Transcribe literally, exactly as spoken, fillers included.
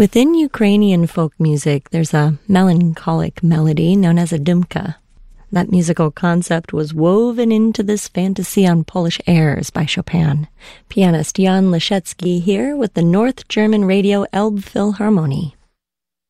Within Ukrainian folk music, there's a melancholic melody known as a dumka. That musical concept was woven into this fantasy on Polish airs by Chopin. Pianist Jan Leszecki here with the North German Radio Elbphilharmonie.